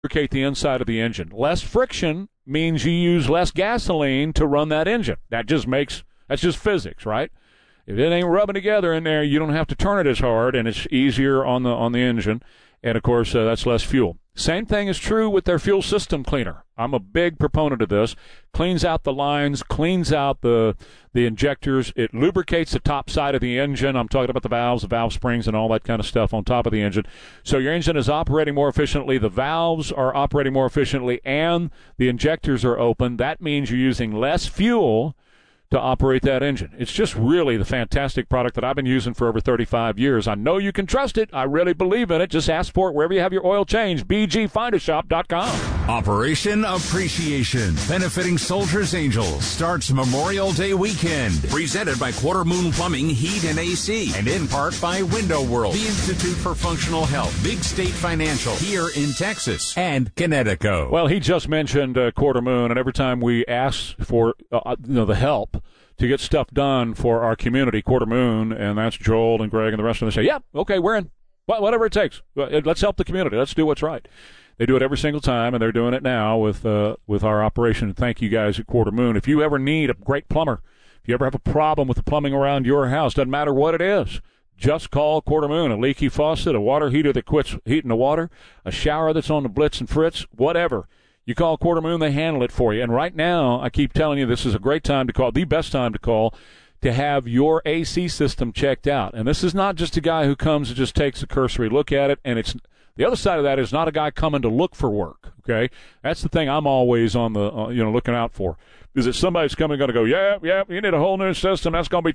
lubricate the inside of the engine. Less friction means you use less gasoline to run that engine. That's just physics, right? If it ain't rubbing together in there, you don't have to turn it as hard, and it's easier on the engine. And, of course, that's less fuel. Same thing is true with their fuel system cleaner. I'm a big proponent of this. Cleans out the lines, cleans out the injectors. It lubricates the top side of the engine. I'm talking about the valve springs, and all that kind of stuff on top of the engine. So your engine is operating more efficiently. The valves are operating more efficiently, and the injectors are open. That means you're using less fuel to operate that engine. It's just really the fantastic product that I've been using for over 35 years. I know you can trust it. I really believe in it. Just ask for it wherever you have your oil change. BGFindershop.com. Operation Appreciation, benefiting Soldiers Angels, starts Memorial Day weekend. Presented by Quarter Moon Plumbing, Heat, and AC. And in part by Window World, the Institute for Functional Health, Big State Financial, here in Texas, and Connecticut. Well, he just mentioned Quarter Moon, and every time we ask for the help to get stuff done for our community, Quarter Moon, and that's Joel and Greg and the rest of them, say, yeah, okay, we're in. Whatever it takes. Let's help the community. Let's do what's right. They do it every single time, and they're doing it now with our operation. Thank you guys at Quarter Moon. If you ever need a great plumber, if you ever have a problem with the plumbing around your house, doesn't matter what it is, just call Quarter Moon. A leaky faucet, a water heater that quits heating the water, a shower that's on the blitz and fritz, whatever. You call Quarter Moon, they handle it for you. And right now, I keep telling you, this is a great time to call, the best time to call, to have your AC system checked out. And this is not just a guy who comes and just takes a cursory look at it. And it's the other side of that is not a guy coming to look for work. Okay, that's the thing I'm always on the looking out for. Is that somebody's coming going to go, yeah, you need a whole new system. That's going to be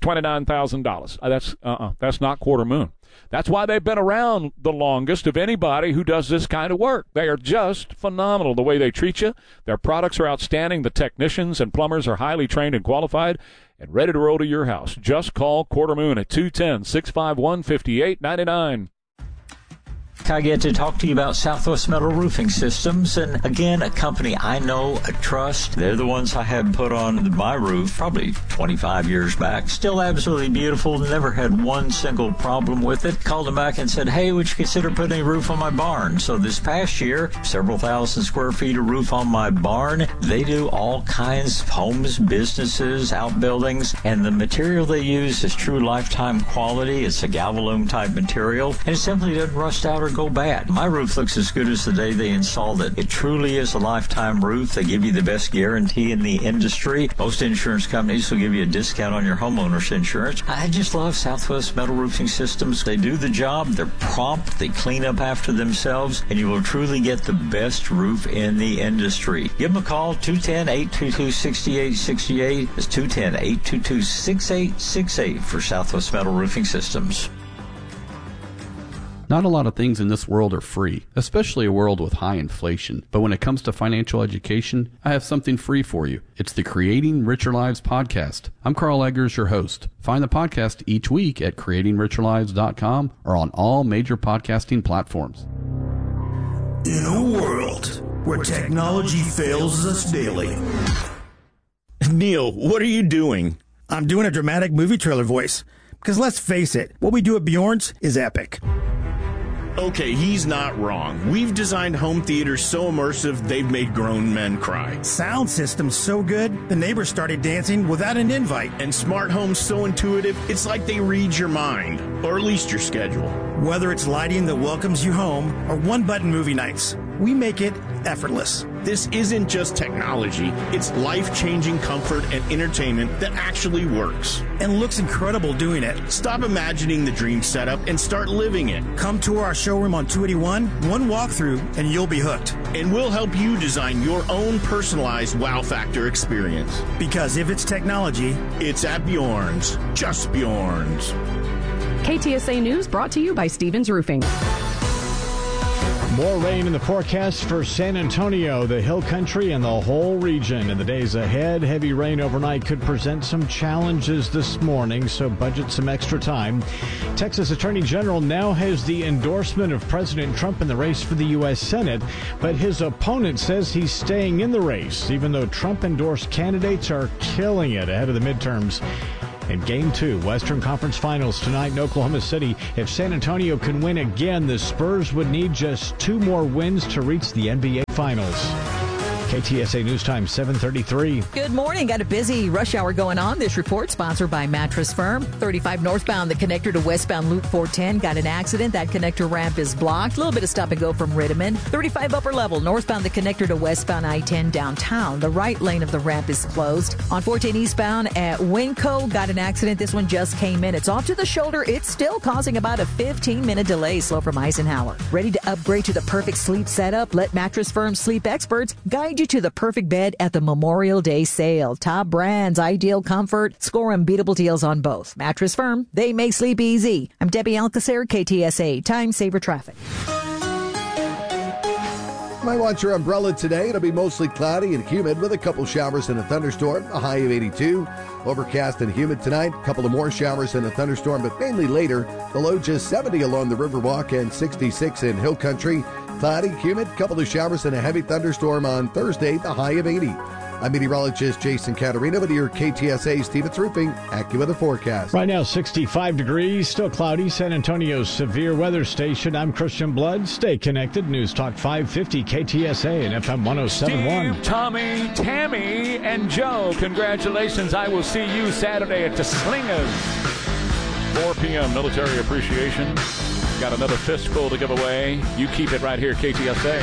$29,000. That's not Quarter Moon. That's why they've been around the longest of anybody who does this kind of work. They are just phenomenal the way they treat you. Their products are outstanding. The technicians and plumbers are highly trained and qualified and ready to roll to your house. Just call Quarter Moon at 210-651-5899. I get to talk to you about Southwest Metal Roofing Systems, and again, a company I know, I trust. They're the ones I had put on my roof probably 25 years back. Still absolutely beautiful, never had one single problem with it. Called them back and said, hey, would you consider putting a roof on my barn? So this past year, several thousand square feet of roof on my barn. They do all kinds of homes, businesses, outbuildings, and the material they use is true lifetime quality. It's a Galvalume type material, and it simply doesn't rust out or go bad. My roof looks as good as the day they installed it. It truly is a lifetime roof. They give you the best guarantee in the industry. Most insurance companies will give you a discount on your homeowner's insurance. I just love Southwest Metal Roofing Systems. They do the job. They're prompt. They clean up after themselves, and you will truly get the best roof in the industry. Give them a call, 210-822-6868. It's 210-822-6868 for Southwest Metal Roofing Systems. Not a lot of things in this world are free, especially a world with high inflation. But when it comes to financial education, I have something free for you. It's the Creating Richer Lives podcast. I'm Carl Eggers, your host. Find the podcast each week at creatingricherlives.com or on all major podcasting platforms. In a world where technology fails us daily. Neil, what are you doing? I'm doing a dramatic movie trailer voice. Because let's face it, what we do at Bjorn's is epic. Okay, he's not wrong. We've designed home theaters so immersive, they've made grown men cry. Sound system's so good, the neighbors started dancing without an invite. And smart homes so intuitive, it's like they read your mind, or at least your schedule. Whether it's lighting that welcomes you home or one-button movie nights, we make it effortless. This isn't just technology. It's life-changing comfort and entertainment that actually works. And looks incredible doing it. Stop imagining the dream setup and start living it. Come tour our showroom on 281, one walkthrough, and you'll be hooked. And we'll help you design your own personalized wow factor experience. Because if it's technology, it's at Bjorn's. Just Bjorn's. KTSA News brought to you by Stevens Roofing. More rain in the forecast for San Antonio, the Hill Country, and the whole region. In the days ahead, heavy rain overnight could present some challenges this morning, so budget some extra time. Texas Attorney General now has the endorsement of President Trump in the race for the U.S. Senate, but his opponent says he's staying in the race, even though Trump-endorsed candidates are killing it ahead of the midterms. In Game 2, Western Conference Finals tonight in Oklahoma City. If San Antonio can win again, the Spurs would need just 2 more wins to reach the NBA Finals. KTSA News Time, 7:33. Good morning. Got a busy rush hour going on. This report sponsored by Mattress Firm. 35 northbound, the connector to westbound Loop 410 got an accident. That connector ramp is blocked. A little bit of stop and go from Rittiman. 35 upper level, northbound, the connector to westbound I-10 downtown. The right lane of the ramp is closed. On 410 eastbound at Winco, got an accident. This one just came in. It's off to the shoulder. It's still causing about a 15-minute delay. Slow from Eisenhower. Ready to upgrade to the perfect sleep setup? Let Mattress Firm sleep experts guide you to the perfect bed at the Memorial Day sale. Top brands, ideal comfort, score unbeatable deals on both. Mattress Firm, they make sleep easy. I'm Debbie Alcacer, KTSA, Time Saver Traffic. Might want your umbrella today. It'll be mostly cloudy and humid with a couple showers and a thunderstorm, a high of 82. Overcast and humid tonight. A couple of more showers and a thunderstorm, but mainly later. The low just 70 along the Riverwalk and 66 in Hill Country. Cloudy, humid, couple of showers and a heavy thunderstorm on Thursday, the high of 80. I'm meteorologist Jason Caterina with your KTSA Stevens Roofing AccuWeather forecast. Right now, 65 degrees, still cloudy. San Antonio's severe weather station. I'm Christian Blood. Stay connected. News Talk 550 KTSA and FM 107.1. Steve, Tommy, Tammy, and Joe, congratulations. I will see you Saturday at the Slingers. 4 p.m. Military Appreciation. Got another fistful to give away. You keep it right here, KTSA.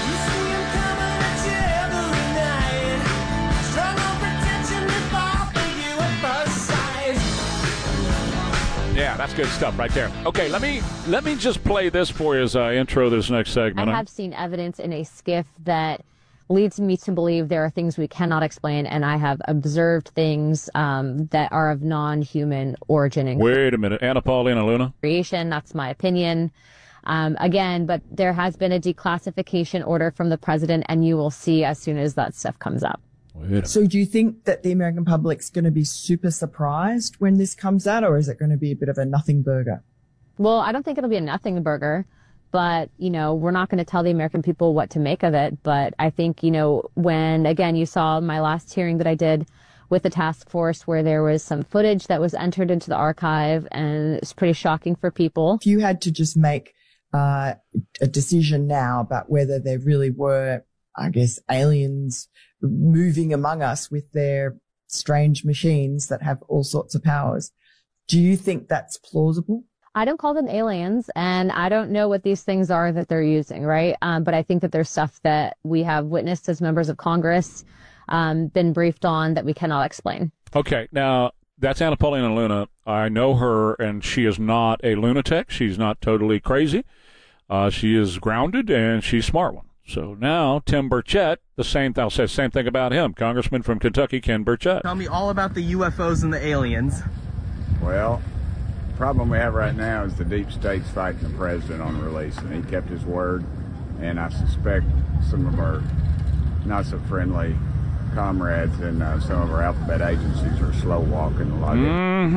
Yeah, that's good stuff right there. Okay, let me just play this for you as I intro this next segment. I have seen evidence in a skiff that leads me to believe there are things we cannot explain, and I have observed things that are of non-human origin. Wait a minute. Anna Paulina Luna? Creation, that's my opinion. Again, but there has been a declassification order from the president, and you will see as soon as that stuff comes up. So do you think that the American public's going to be super surprised when this comes out, or is it going to be a bit of a nothing burger? Well, I don't think it'll be a nothing burger, but, you know, we're not going to tell the American people what to make of it. But I think, you know, when, again, you saw my last hearing that I did with the task force where there was some footage that was entered into the archive, and it's pretty shocking for people. If you had to just make a decision now about whether there really were, I guess, aliens moving among us with their strange machines that have all sorts of powers, do you think that's plausible? I don't call them aliens, and I don't know what these things are that they're using, right? But I think that there's stuff that we have witnessed as members of Congress, been briefed on, that we cannot explain. Okay, now, that's Anna Paulina Luna. I know her, and she is not a lunatic. She's not totally crazy. She is grounded, and she's a smart one. So now, Tim Burchett, I'll say the same thing about him. Congressman from Kentucky, Ken Burchett. Tell me all about the UFOs and the aliens. Well, the problem we have right now is the deep state's fighting the president on release, and he kept his word, and I suspect some of our not so friendly comrades and some of our alphabet agencies are slow walking a lot.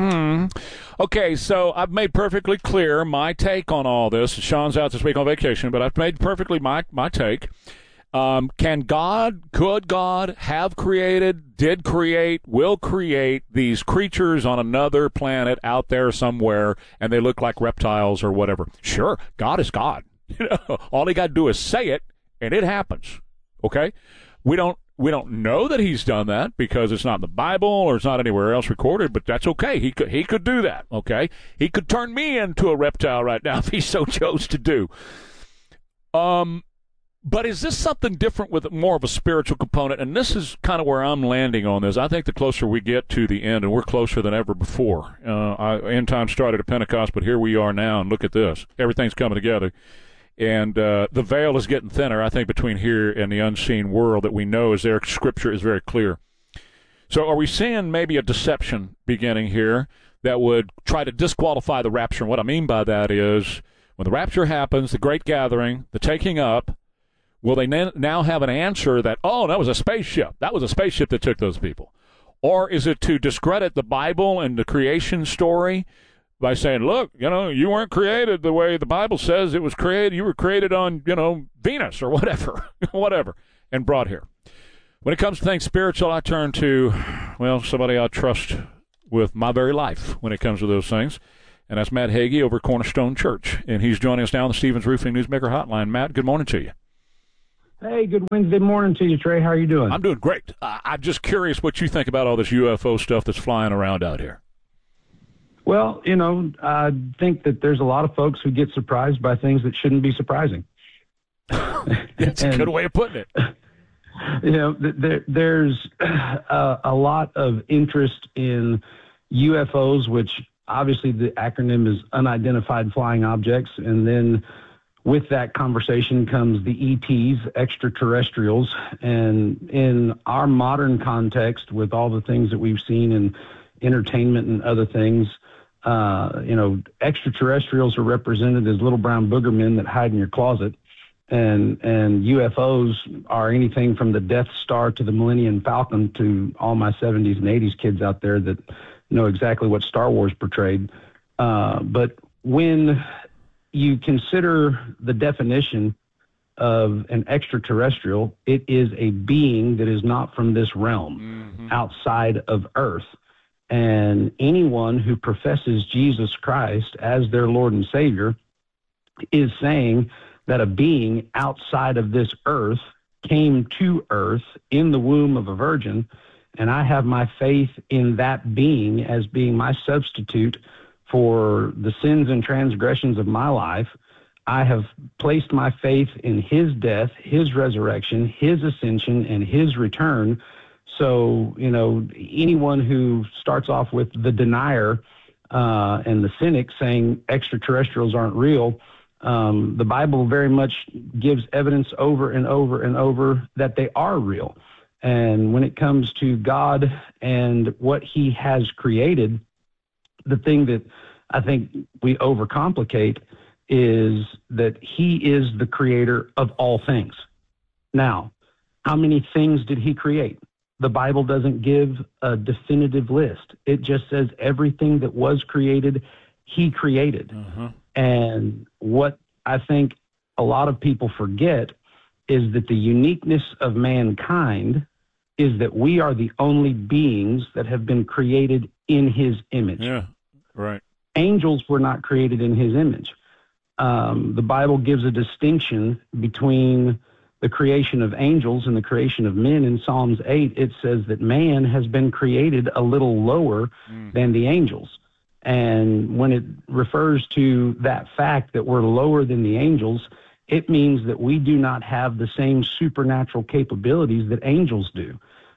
Okay, so I've made perfectly clear my take on all this. Sean's out this week on vacation, but I've made perfectly my take. Could God have created, did create, will create these creatures on another planet out there somewhere, and they look like reptiles or whatever? Sure, God is God. You know, all he got to do is say it, and it happens. Okay? We don't know that he's done that because it's not in the Bible or it's not anywhere else recorded, but that's okay. He could do that, okay? He could turn me into a reptile right now if he so chose to do. But is this something different with more of a spiritual component? And this is kind of where I'm landing on this. I think the closer we get to the end, and we're closer than ever before. End time started at Pentecost, but here we are now, and look at this. Everything's coming together. And the veil is getting thinner, I think, between here and the unseen world that we know is there. Scripture is very clear. So are we seeing maybe a deception beginning here that would try to disqualify the rapture? And what I mean by that is when the rapture happens, the great gathering, the taking up, will they now have an answer that, oh, that was a spaceship. That was a spaceship that took those people. Or is it to discredit the Bible and the creation story by saying, look, you know, you weren't created the way the Bible says it was created. You were created on, you know, Venus or whatever, and brought here. When it comes to things spiritual, I turn to, well, somebody I trust with my very life when it comes to those things. And that's Matt Hagee over Cornerstone Church. And he's joining us now on the Stevens Roofing Newsmaker Hotline. Matt, good morning to you. Hey, good Wednesday morning to you, Trey. How are you doing? I'm doing great. I'm just curious what you think about all this UFO stuff that's flying around out here. Well, I think that there's a lot of folks who get surprised by things that shouldn't be surprising. That's a good way of putting it. There's a lot of interest in UFOs, which obviously the acronym is unidentified flying objects. And then with that conversation comes the ETs, extraterrestrials. And in our modern context, with all the things that we've seen in entertainment and other things, extraterrestrials are represented as little brown booger men that hide in your closet. And UFOs are anything from the Death Star to the Millennium Falcon to all my 70s and 80s kids out there that know exactly what Star Wars portrayed. But when you consider the definition of an extraterrestrial, it is a being that is not from this realm, outside of Earth. And anyone who professes Jesus Christ as their Lord and Savior is saying that a being outside of this earth came to earth in the womb of a virgin, and I have my faith in that being as being my substitute for the sins and transgressions of my life. I have placed my faith in his death, his resurrection, his ascension, and his return. So, anyone who starts off with the denier and the cynic saying extraterrestrials aren't real, the Bible very much gives evidence over and over and over that they are real. And when it comes to God and what he has created, the thing that I think we overcomplicate is that he is the creator of all things. Now, how many things did he create? The Bible doesn't give a definitive list. It just says everything that was created, he created. And what I think a lot of people forget is that the uniqueness of mankind is that we are the only beings that have been created in his image. Yeah, right. Angels were not created in his image. The Bible gives a distinction between the creation of angels and the creation of men. In Psalms 8, it says that man has been created a little lower than the angels. And when it refers to that fact that we're lower than the angels, it means that we do not have the same supernatural capabilities that angels do.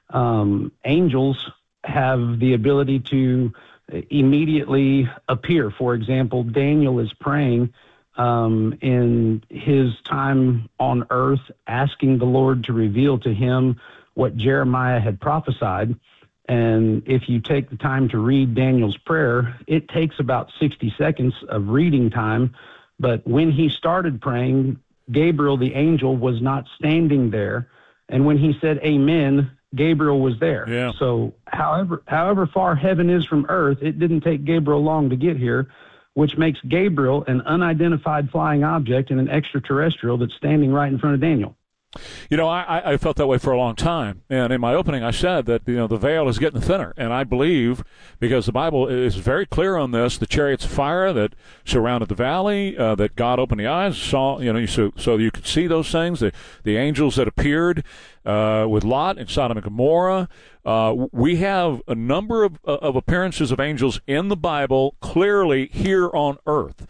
Angels have the ability to immediately appear. For example, Daniel is praying in his time on earth, asking the Lord to reveal to him what Jeremiah had prophesied. And if you take the time to read Daniel's prayer, it takes about 60 seconds of reading time. But when he started praying, Gabriel, the angel, was not standing there. And when he said amen, Gabriel was there. Yeah. So however far heaven is from earth, it didn't take Gabriel long to get here, which makes Gabriel an unidentified flying object and an extraterrestrial that's standing right in front of Daniel. I felt that way for a long time. And in my opening, I said that, the veil is getting thinner. And I believe, because the Bible is very clear on this, the chariots of fire that surrounded the valley, that God opened the eyes, saw, so you could see those things, the angels that appeared with Lot in Sodom and Gomorrah. We have a number of appearances of angels in the Bible clearly here on earth.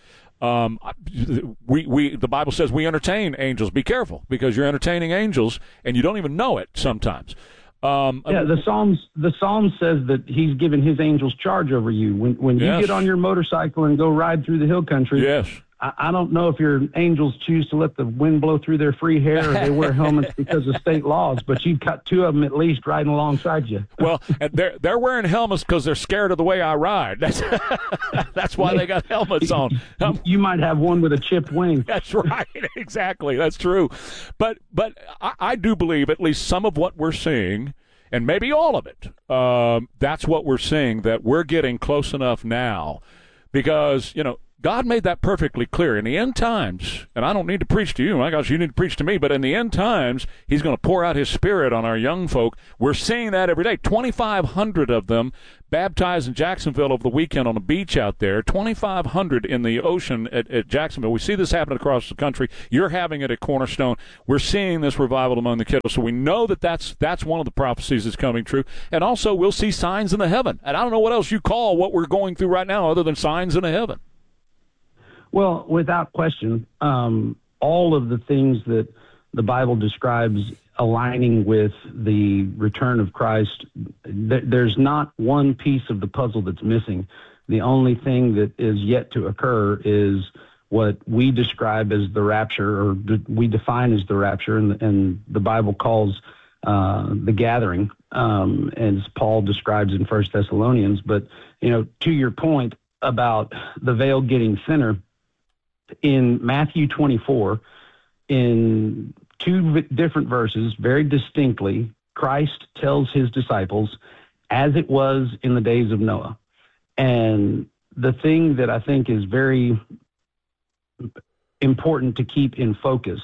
The Bible says we entertain angels. Be careful, because you're entertaining angels and you don't even know it sometimes. The Psalm says that he's given his angels charge over you. When you get on your motorcycle and go ride through the hill country, yes. I don't know if your angels choose to let the wind blow through their free hair or they wear helmets because of state laws, but you've got two of them at least riding alongside you. Well, and they're wearing helmets because they're scared of the way I ride. That's why they got helmets on. You might have one with a chipped wing. That's right. Exactly. That's true. But I do believe at least some of what we're seeing, and maybe all of it, that's what we're seeing, that we're getting close enough now because, God made that perfectly clear. In the end times, and I don't need to preach to you, my gosh, you need to preach to me, but in the end times, he's going to pour out his Spirit on our young folk. We're seeing that every day. 2,500 of them baptized in Jacksonville over the weekend on a beach out there, 2,500 in the ocean at Jacksonville. We see this happening across the country. You're having it at Cornerstone. We're seeing this revival among the kiddos, so we know that that's one of the prophecies that's coming true. And also, we'll see signs in the heaven. And I don't know what else you call what we're going through right now other than signs in the heaven. Well, without question, all of the things that the Bible describes aligning with the return of Christ, there's not one piece of the puzzle that's missing. The only thing that is yet to occur is what we describe as the rapture, or we define as the rapture, and the Bible calls the gathering, as Paul describes in 1 Thessalonians. But, to your point about the veil getting thinner, in Matthew 24, in two different verses, very distinctly, Christ tells his disciples, as it was in the days of Noah. And the thing that I think is very important to keep in focus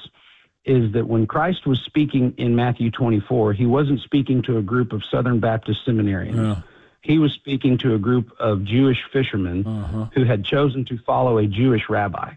is that when Christ was speaking in Matthew 24, he wasn't speaking to a group of Southern Baptist seminarians. Yeah. He was speaking to a group of Jewish fishermen who had chosen to follow a Jewish rabbi.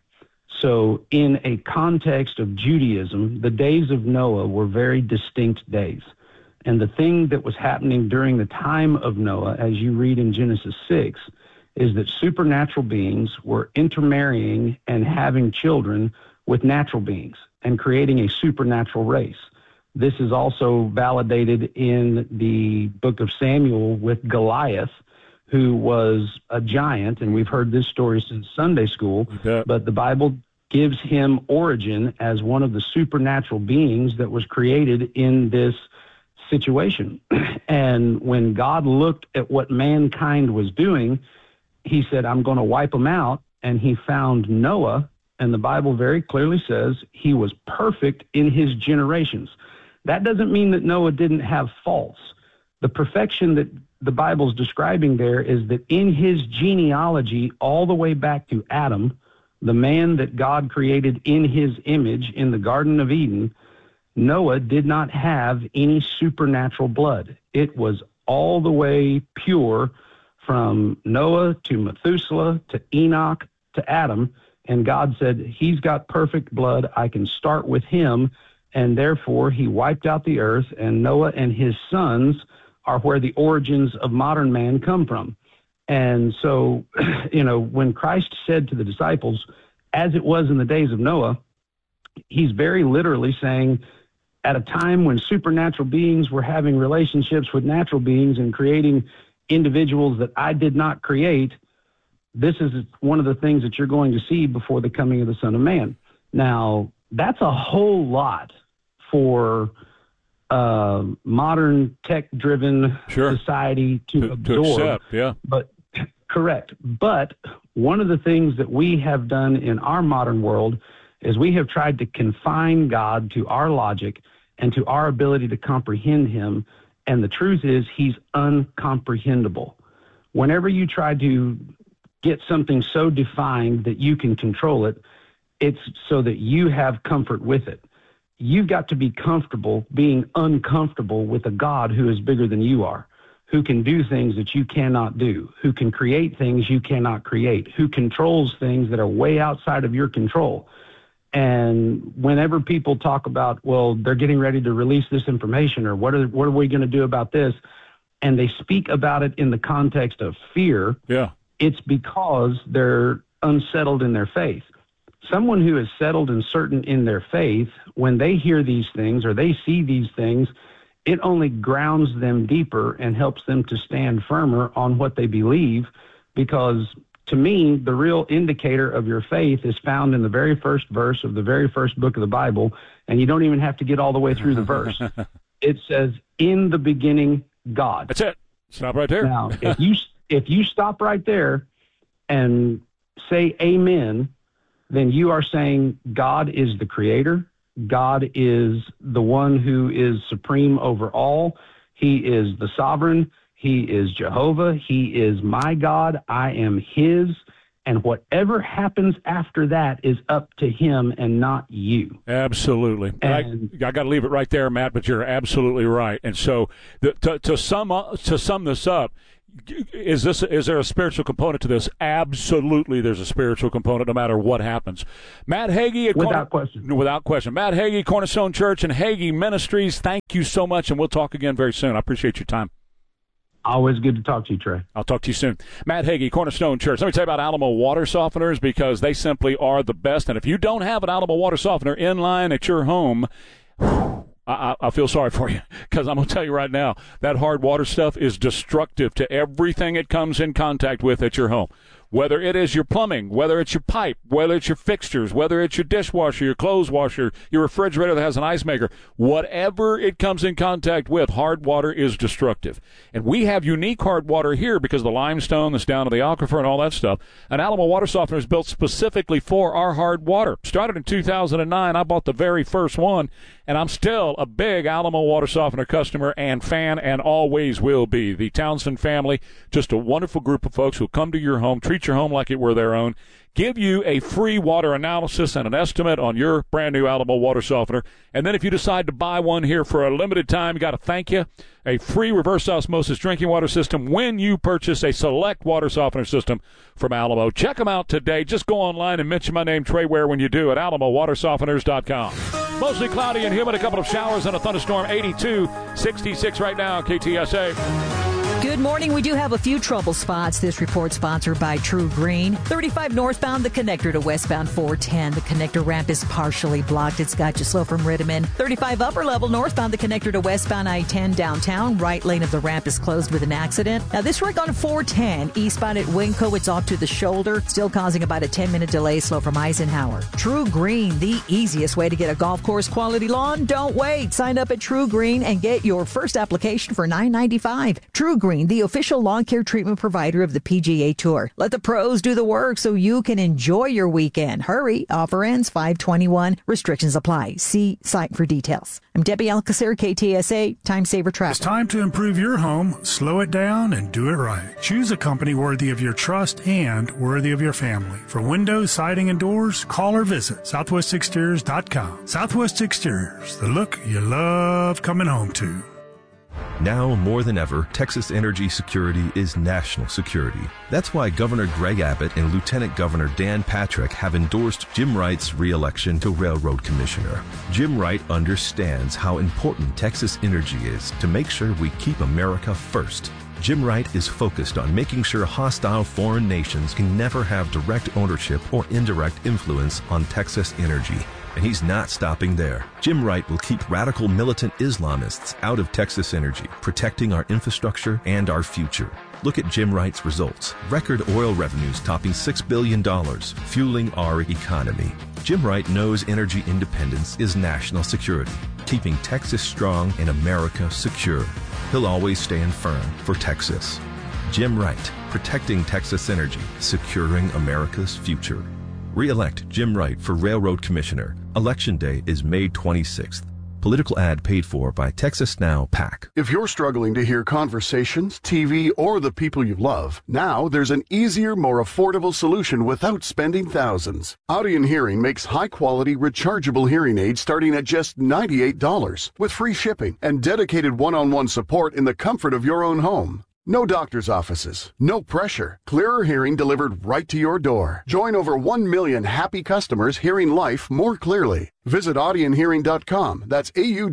So in a context of Judaism, the days of Noah were very distinct days. And the thing that was happening during the time of Noah, as you read in Genesis 6, is that supernatural beings were intermarrying and having children with natural beings and creating a supernatural race. This is also validated in the book of Samuel with Goliath, who was a giant, and we've heard this story since Sunday school, but the Bible gives him origin as one of the supernatural beings that was created in this situation. And when God looked at what mankind was doing, he said, I'm going to wipe them out. And he found Noah, and the Bible very clearly says he was perfect in his generations. That doesn't mean that Noah didn't have faults. The perfection that the Bible's describing there is that in his genealogy, all the way back to Adam, the man that God created in his image in the Garden of Eden, Noah did not have any supernatural blood. It was all the way pure from Noah to Methuselah to Enoch to Adam. And God said, he's got perfect blood. I can start with him. And therefore, he wiped out the earth, and Noah and his sons are where the origins of modern man come from. And so, when Christ said to the disciples, as it was in the days of Noah, he's very literally saying, at a time when supernatural beings were having relationships with natural beings and creating individuals that I did not create, this is one of the things that you're going to see before the coming of the Son of Man. Now, that's a whole lot for modern tech-driven society to absorb. To accept, yeah. But correct. But one of the things that we have done in our modern world is we have tried to confine God to our logic and to our ability to comprehend him. And the truth is he's uncomprehendable. Whenever you try to get something so defined that you can control it, it's so that you have comfort with it. You've got to be comfortable being uncomfortable with a God who is bigger than you are, who can do things that you cannot do, who can create things you cannot create, who controls things that are way outside of your control. And whenever people talk about, well, they're getting ready to release this information, or what are we going to do about this, and they speak about it in the context of fear, it's because they're unsettled in their faith. Someone who is settled and certain in their faith, when they hear these things or they see these things, it only grounds them deeper and helps them to stand firmer on what they believe, because to me, the real indicator of your faith is found in the very first verse of the very first book of the Bible, and you don't even have to get all the way through the verse. It says, in the beginning, God. That's it. Stop right there. Now, if you stop right there and say amen, then you are saying God is the creator. God is the one who is supreme over all. He is the sovereign. He is Jehovah. He is my God. I am his. And whatever happens after that is up to him and not you. Absolutely. And I got to leave it right there, Matt, but you're absolutely right. And so to sum this up, is there a spiritual component to this? Absolutely, there's a spiritual component no matter what happens. Matt Hagee, without question. Matt Hagee, Cornerstone Church and Hagee Ministries, thank you so much, and we'll talk again very soon. I appreciate your time. Always good to talk to you, Trey. I'll talk to you soon. Matt Hagee, Cornerstone Church. Let me tell you about Alamo water softeners, because they simply are the best. And if you don't have an Alamo water softener in line at your home, I feel sorry for you, because I'm going to tell you right now, that hard water stuff is destructive to everything it comes in contact with at your home. Whether it is your plumbing, whether it's your pipe, whether it's your fixtures, whether it's your dishwasher, your clothes washer, your refrigerator that has an ice maker, whatever it comes in contact with, hard water is destructive. And we have unique hard water here because of the limestone that's down to the aquifer and all that stuff. An Alamo water softener is built specifically for our hard water. Started in 2009. I bought the very first one, and I'm still a big Alamo water softener customer and fan, and always will be. The Townsend family, just a wonderful group of folks who come to your home, treat your home like it were their own, give you a free water analysis and an estimate on your brand new Alamo water softener. And then if you decide to buy one here for a limited time, you got to thank you, a free reverse osmosis drinking water system when you purchase a select water softener system from Alamo. Check them out today. Just go online and mention my name, Trey Ware, when you do at AlamoWaterSofteners.com. Mostly cloudy and humid, a couple of showers and a thunderstorm, 82, 66 right now, KTSA. Good morning. We do have a few trouble spots. This report sponsored by True Green. 35 northbound, the connector to westbound 410. The connector ramp is partially blocked. It's got you slow from Rittiman. 35 upper level northbound, the connector to westbound I-10 downtown. Right lane of the ramp is closed with an accident. Now this wreck on 410 eastbound at Winco, it's off to the shoulder, still causing about a 10-minute delay slow from Eisenhower. True Green, the easiest way to get a golf course quality lawn. Don't wait. Sign up at True Green and get your first application for $9.95. True Green, the official lawn care treatment provider of the PGA Tour. Let the pros do the work so you can enjoy your weekend. Hurry. Offer ends 5/21. Restrictions apply. See site for details. I'm Debbie Alcacer, KTSA, Time Saver Traffic. It's time to improve your home, slow it down, and do it right. Choose a company worthy of your trust and worthy of your family. For windows, siding, and doors, call or visit southwestexteriors.com. Southwest Exteriors, the look you love coming home to. Now more than ever, Texas energy security is national security. That's why Governor Greg Abbott and Lieutenant Governor Dan Patrick have endorsed Jim Wright's re-election to Railroad Commissioner. Jim Wright understands how important Texas energy is to make sure we keep America first. Jim Wright is focused on making sure hostile foreign nations can never have direct ownership or indirect influence on Texas energy. And he's not stopping there. Jim Wright will keep radical militant Islamists out of Texas energy, protecting our infrastructure and our future. Look at Jim Wright's results. Record oil revenues topping $6 billion, fueling our economy. Jim Wright knows energy independence is national security, keeping Texas strong and America secure. He'll always stand firm for Texas. Jim Wright, protecting Texas energy, securing America's future. Re-elect Jim Wright for Railroad Commissioner. Election Day is May 26th. Political ad paid for by Texas Now PAC. If you're struggling to hear conversations, TV, or the people you love, now there's an easier, more affordable solution without spending thousands. Audion Hearing makes high-quality, rechargeable hearing aids starting at just $98 with free shipping and dedicated one-on-one support in the comfort of your own home. No doctor's offices, no pressure, clearer hearing delivered right to your door. Join over 1 million happy customers hearing life more clearly. Visit audionhearing.com. That's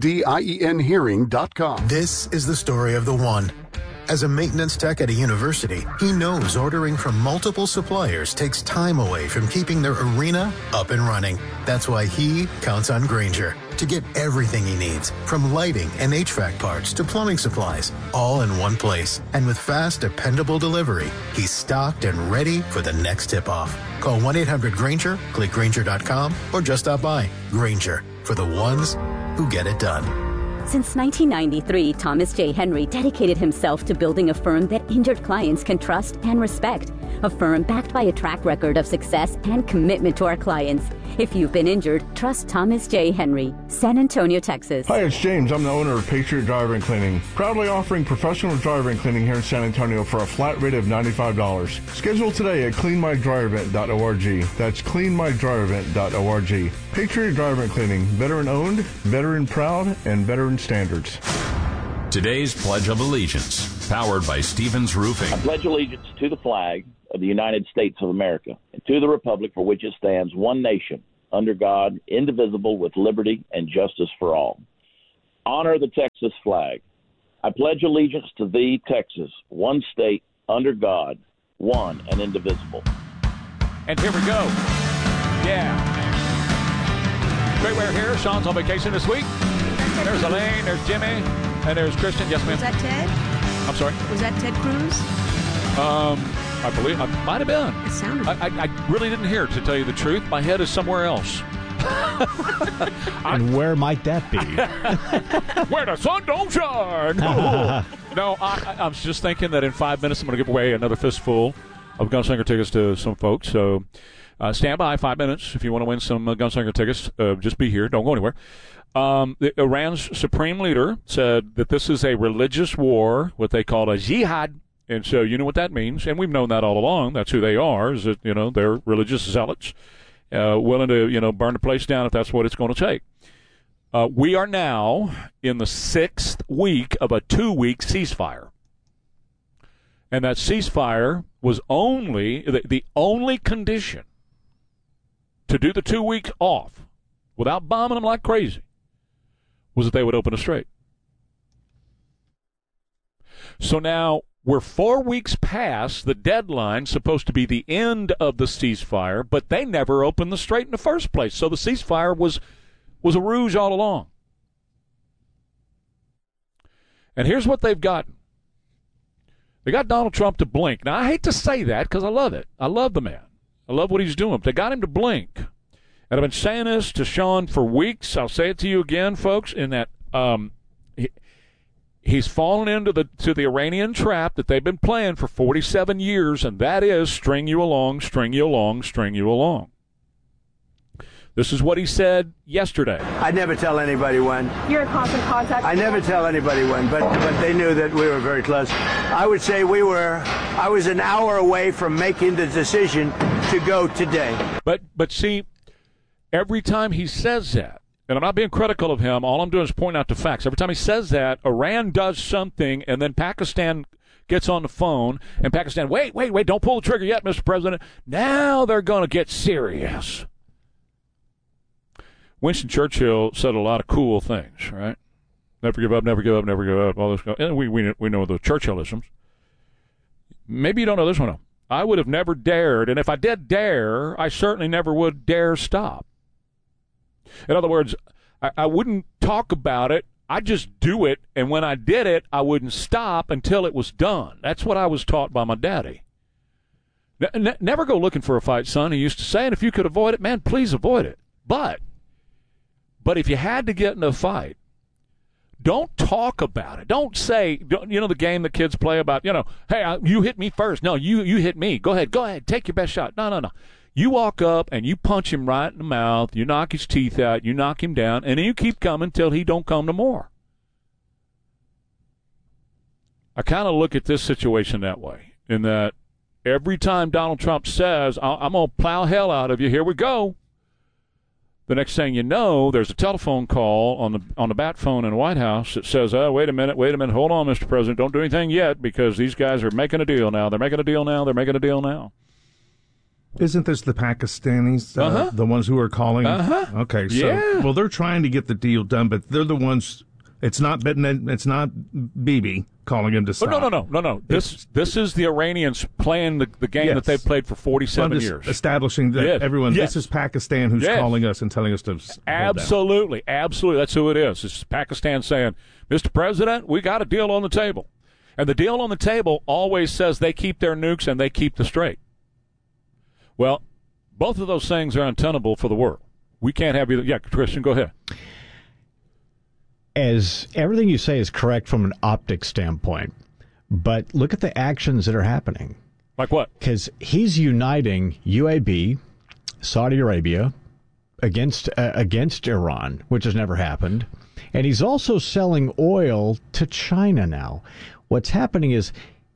AUDIEN hearing.com. This is the story of the one. As a maintenance tech at a university, he knows ordering from multiple suppliers takes time away from keeping their arena up and running. That's why he counts on Grainger to get everything he needs, from lighting and HVAC parts to plumbing supplies, all in one place. And with fast, dependable delivery, he's stocked and ready for the next tip-off. Call 1-800-GRAINGER, click Grainger.com, or just stop by. Grainger, for the ones who get it done. Since 1993, Thomas J. Henry dedicated himself to building a firm that injured clients can trust and respect. a firm backed by a track record of success and commitment to our clients. If you've been injured, trust Thomas J. Henry, San Antonio, Texas. Hi, it's James. I'm the owner of Patriot Driving Cleaning. Proudly offering professional driving cleaning here in San Antonio for a flat rate of $95. Schedule today at cleanmydryerevent.org. That's cleanmydryerevent.org. Patriot Driving Cleaning. Veteran owned, veteran proud, and veteran standards. Today's Pledge of Allegiance, powered by Stevens Roofing. I pledge allegiance to the flag of the United States of America and to the republic for which it stands, one nation, under God, indivisible, with liberty and justice for all. Honor the Texas flag. I pledge allegiance to thee, Texas, one state, under God, one and indivisible. And here we go. Yeah. Great, we're here. Sean's on vacation this week. There's Elaine, there's Jimmy, and there's Christian. Yes, ma'am. Was that Ted? I'm sorry? Was that Ted Cruz? I believe, I might have been. It sounded. I really didn't hear it, to tell you the truth. My head is somewhere else. And where might that be? Where the sun don't shine. No, I was just thinking that in 5 minutes I'm going to give away another fistful of Gunslinger tickets to some folks. So stand by 5 minutes if you want to win some Gunslinger tickets. Just be here. Don't go anywhere. Iran's supreme leader said that this is a religious war, what they call a jihad. And so you know what that means, and we've known that all along. That's who they are, is that, they're religious zealots, willing to, burn the place down if that's what it's going to take. We are now in the 6th week of a 2-week ceasefire. And that ceasefire was only, the only condition to do the 2 weeks off, without bombing them like crazy, was that they would open a strait. So now we're 4 weeks past the deadline, supposed to be the end of the ceasefire, but they never opened the strait in the first place. So the ceasefire was a ruse all along. And here's what they've gotten. They got Donald Trump to blink. Now, I hate to say that because I love it. I love the man. I love what he's doing. But they got him to blink. And I've been saying this to Sean for weeks. I'll say it to you again, folks, in that he's fallen into the Iranian trap that they've been playing for 47 years, and that is string you along, string you along, string you along. This is what he said yesterday. I never tell anybody when. You're in constant contact. I never tell anybody when, but they knew that we were very close. I would say I was an hour away from making the decision to go today. But see, every time he says that, and I'm not being critical of him, all I'm doing is pointing out the facts. Every time he says that, Iran does something, and then Pakistan gets on the phone, and Pakistan, wait, don't pull the trigger yet, Mr. President. Now they're going to get serious. Winston Churchill said a lot of cool things, right? Never give up, never give up, never give up. All this, and we know the Churchillisms. Maybe you don't know this one, though. I would have never dared, and if I did dare, I certainly never would dare stop. In other words, I wouldn't talk about it. I'd just do it, and when I did it, I wouldn't stop until it was done. That's what I was taught by my daddy. Never go looking for a fight, son, he used to say, and if you could avoid it, man, please avoid it. But if you had to get in a fight, don't talk about it. Don't say, the game that kids play about, hey, you hit me first. No, you hit me. Go ahead, take your best shot. No. You walk up and you punch him right in the mouth, you knock his teeth out, you knock him down, and then you keep coming till he don't come no more. I kind of look at this situation that way, in that every time Donald Trump says, I'm going to plow hell out of you, here we go, the next thing you know, there's a telephone call on the bat phone in the White House that says, wait a minute, hold on, Mr. President, don't do anything yet, because these guys are making a deal now. They're making a deal now. Isn't this the Pakistanis, the ones who are calling? Okay, so well, they're trying to get the deal done, but they're the ones. It's not Bibi calling him to stop. No. This is the Iranians playing the game that they've played for 47 years. Establishing that everyone. This is Pakistan who's calling us and telling us to. Absolutely. That's who it is. It's Pakistan saying, Mr. President, we got a deal on the table, and the deal on the table always says they keep their nukes and they keep the strait. Well, both of those things are untenable for the world. We can't have either. Yeah, Christian, go ahead. As everything you say is correct from an optics standpoint, but look at the actions that are happening. Like what? Because he's uniting UAB, Saudi Arabia, against Iran, which has never happened. And he's also selling oil to China now. What's happening is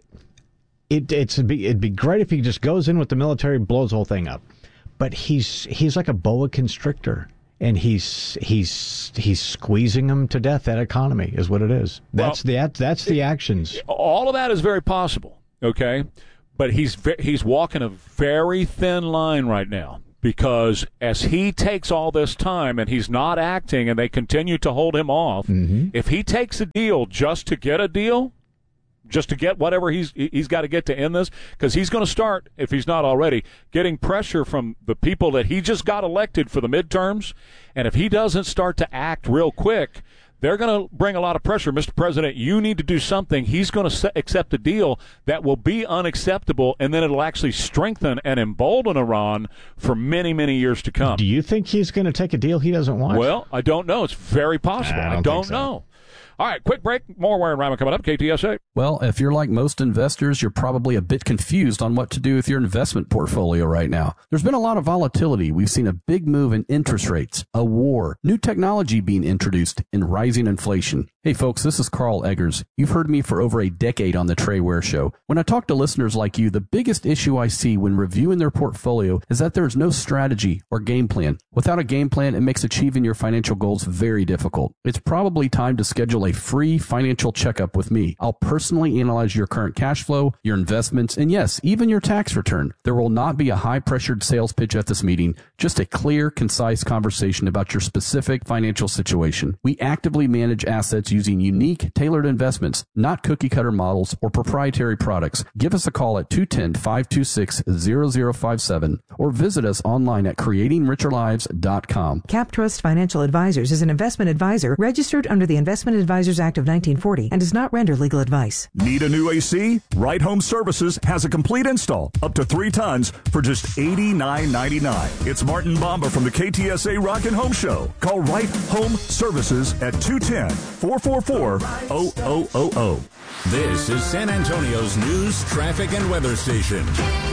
it'd be great if he just goes in with the military, blows the whole thing up. But he's like a boa constrictor, and he's squeezing them to death. That economy is what it is. That's the actions. All of that is very possible. Okay, but he's walking a very thin line right now, because as he takes all this time and he's not acting, and they continue to hold him off, if he takes a deal just to get a deal, just to get whatever he's got to get to end this, because he's going to start, if he's not already, getting pressure from the people that he just got elected for the midterms. And if he doesn't start to act real quick, they're going to bring a lot of pressure. Mr. President, you need to do something. He's going to accept a deal that will be unacceptable, and then it'll actually strengthen and embolden Iran for many, many years to come. Do you think he's going to take a deal he doesn't want? Well, I don't know. It's very possible. I don't know. All right, quick break. More Wire and Rima coming up. KTSA. Well, if you're like most investors, you're probably a bit confused on what to do with your investment portfolio right now. There's been a lot of volatility. We've seen a big move in interest rates, a war, new technology being introduced, and rising inflation. Hey, folks, this is Carl Eggers. You've heard me for over a decade on The Trey Ware Show. When I talk to listeners like you, the biggest issue I see when reviewing their portfolio is that there's no strategy or game plan. Without a game plan, it makes achieving your financial goals very difficult. It's probably time to schedule a free financial checkup with me. I'll personally analyze your current cash flow, your investments, and yes, even your tax return. There will not be a high-pressured sales pitch at this meeting, just a clear, concise conversation about your specific financial situation. We actively manage assets using unique, tailored investments, not cookie-cutter models or proprietary products. Give us a call at 210-526-0057 or visit us online at creatingricherlives.com. CapTrust Financial Advisors is an investment advisor registered under the Investment Advisors Act of 1940 and does not render legal advice. Need a new AC? Right Home Services has a complete install, up to 3 tons, for just $89.99. It's Martin Bomba from the KTSA Rockin' Home Show. Call Right Home Services at 210-444-0000. This is San Antonio's news, traffic, and weather station.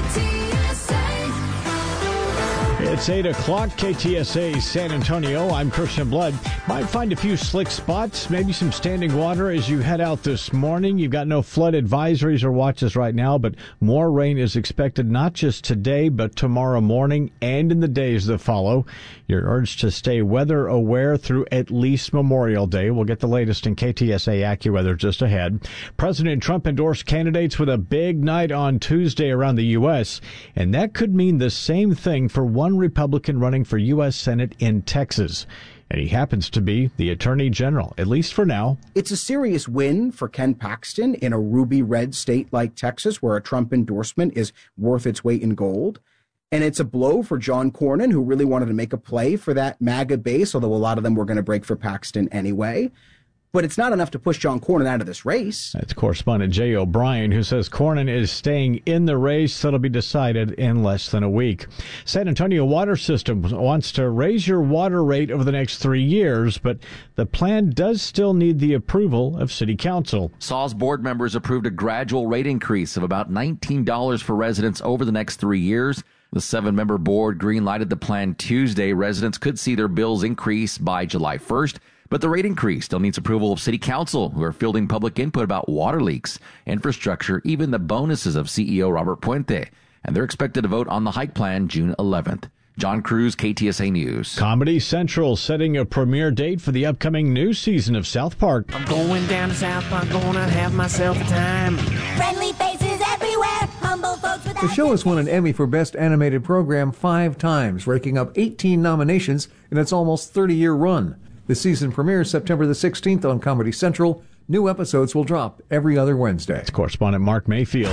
It's 8 o'clock, KTSA San Antonio. I'm Christian Blood. Might find a few slick spots, maybe some standing water as you head out this morning. You've got no flood advisories or watches right now, but more rain is expected not just today, but tomorrow morning and in the days that follow. You're urged to stay weather aware through at least Memorial Day. We'll get the latest in KTSA AccuWeather just ahead. President Trump endorsed candidates with a big night on Tuesday around the U.S., and that could mean the same thing for one Republican running for U.S. Senate in Texas. And he happens to be the Attorney General, at least for now. It's a serious win for Ken Paxton in a ruby red state like Texas, where a Trump endorsement is worth its weight in gold. And it's a blow for John Cornyn, who really wanted to make a play for that MAGA base, although a lot of them were going to break for Paxton anyway. But it's not enough to push John Cornyn out of this race. That's correspondent Jay O'Brien, who says Cornyn is staying in the race that'll be decided in less than a week. San Antonio Water System wants to raise your water rate over the next 3 years, but the plan does still need the approval of City Council. SAW's board members approved a gradual rate increase of about $19 for residents over the next 3 years. The 7-member board green-lighted the plan Tuesday. Residents could see their bills increase by July 1st. But the rate increase still needs approval of City Council, who are fielding public input about water leaks, infrastructure, even the bonuses of CEO Robert Puente. And they're expected to vote on the hike plan June 11th. John Cruz, KTSA News. Comedy Central setting a premiere date for the upcoming new season of South Park. I'm going down to South Park, gonna have myself a time. Friendly faces everywhere, humble folks without... The show has won an Emmy for Best Animated Program 5 times, raking up 18 nominations in its almost 30-year run. The season premieres September the 16th on Comedy Central. New episodes will drop every other Wednesday. It's correspondent Mark Mayfield.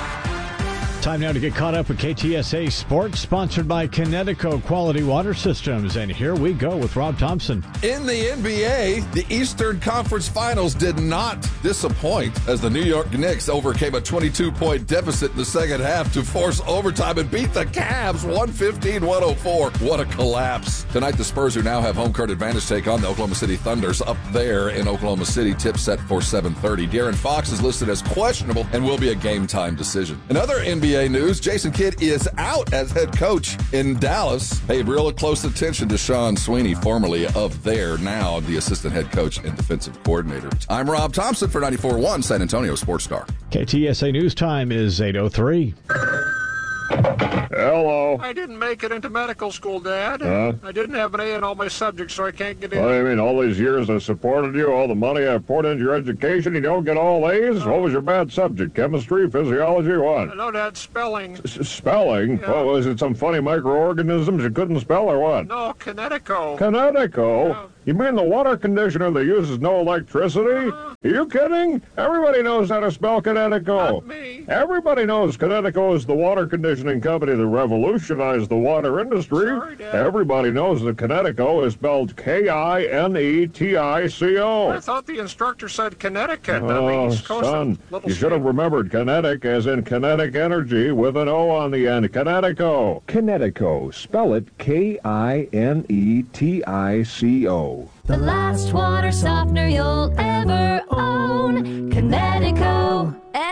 Time now to get caught up with KTSA Sports, sponsored by Connecticut Quality Water Systems. And here we go with Rob Thompson. In the NBA, the Eastern Conference Finals did not disappoint as the New York Knicks overcame a 22-point deficit in the second half to force overtime and beat the Cavs 115-104. What a collapse. Tonight, the Spurs, who now have home court advantage, take on the Oklahoma City Thunders up there in Oklahoma City. Tip set for 7:30. De'Aaron Fox is listed as questionable and will be a game-time decision. Another NBA KTSA News. Jason Kidd is out as head coach in Dallas. Pay real close attention to Sean Sweeney, formerly of there, now the assistant head coach and defensive coordinator. I'm Rob Thompson for 94.1 San Antonio Sports Star. KTSA News Time is 8:03. Hello. I didn't make it into medical school, Dad. I didn't have an A in all my subjects, so I can't get in. What do you mean, all these years I supported you, all the money I poured into your education, you don't get all A's? What was your bad subject? Chemistry, physiology, what? No, Dad, spelling. Spelling? Yeah. What, was it some funny microorganisms you couldn't spell or what? No, Kinetico. Kinetico? Yeah. You mean the water conditioner that uses no electricity? Are you kidding? Everybody knows how to spell Kinetico. Not me. Everybody knows Kinetico is the water conditioning company that revolutionized the water industry. Sorry, Dad. Everybody knows that Kinetico is spelled Kinetico. I thought the instructor said Connecticut. Oh, East Coast, son, little you should have state. remembered kinetic as in kinetic energy with an O on the end. Kinetico. Kinetico. Spell it Kinetico. The last water softener you'll ever own. Kinetico.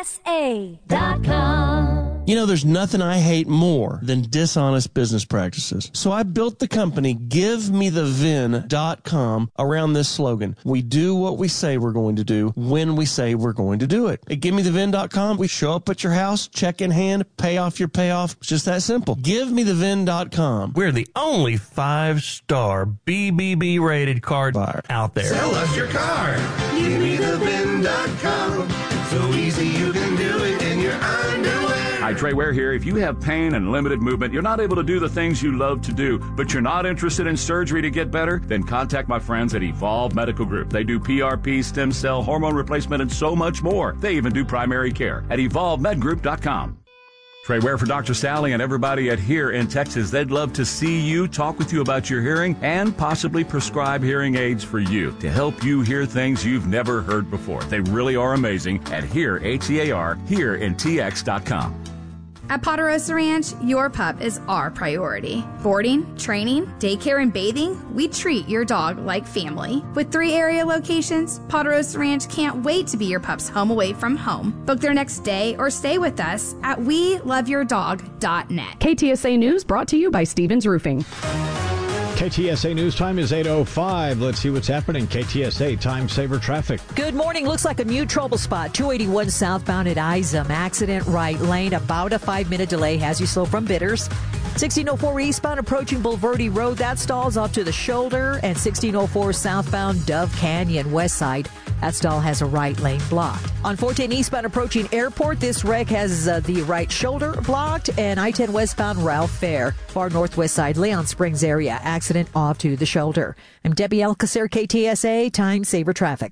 SA.com. You know, there's nothing I hate more than dishonest business practices. So I built the company GiveMeTheVin.com around this slogan. We do what we say we're going to do when we say we're going to do it. At GiveMeTheVin.com, we show up at your house, check in hand, pay off your payoff. It's just that simple. GiveMeTheVin.com. We're the only 5-star BBB rated card buyer out there. Sell us your card. GiveMeTheVin.com. So easy you can do it in your underwear. Hi, Trey Ware here. If you have pain and limited movement, you're not able to do the things you love to do, but you're not interested in surgery to get better, then contact my friends at Evolve Medical Group. They do PRP, stem cell, hormone replacement, and so much more. They even do primary care at EvolveMedGroup.com. Trey Ware for Dr. Sally and everybody at Here in Texas. They'd love to see you, talk with you about your hearing, and possibly prescribe hearing aids for you to help you hear things you've never heard before. They really are amazing at Here, H-E-A-R, HereInTX.com. At Ponderosa Ranch, your pup is our priority. Boarding, training, daycare, and bathing, we treat your dog like family. With 3 area locations, Ponderosa Ranch can't wait to be your pup's home away from home. Book their next day or stay with us at WeLoveYourDog.net. KTSA News brought to you by Stevens Roofing. KTSA News Time is 8:05. Let's see what's happening. KTSA Time Saver Traffic. Good morning. Looks like a new trouble spot. 281 southbound at Izum. Accident right lane. About a 5-minute delay has you slow from Bitters. 1604 eastbound approaching Bulverde Road. That stalls off to the shoulder. And 1604 southbound Dove Canyon west side. That stall has a right lane blocked. On 410 eastbound approaching Airport, this wreck has the right shoulder blocked. And I-10 westbound Ralph Fair, far northwest side, Leon Springs area. Accident off to the shoulder. I'm Debbie Alcacer, KTSA Time Saver Traffic.